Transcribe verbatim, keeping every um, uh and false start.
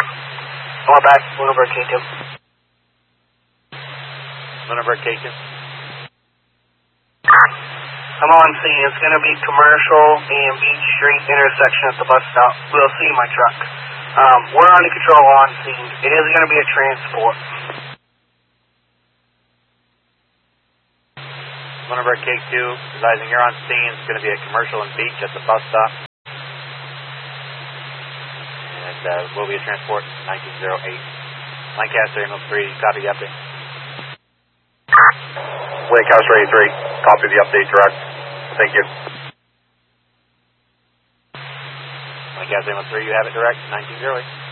Going back, Lunenburg K two. Lunenburg K two. I'm on scene. It's going to be commercial and Beach Street intersection at the bus stop. We'll see my truck. Um, we're under control on scene. It is going to be a transport. Lunenburg K two, advising you're on scene. It's going to be a commercial and beach at the bus stop. And uh, will be a transport nineteen oh eight. Lancaster, Ambulance three, copy the update. Lancaster eighty-three, copy the update, direct. Thank you. Lancaster, Ambulance three, you have it direct, nineteen oh eight.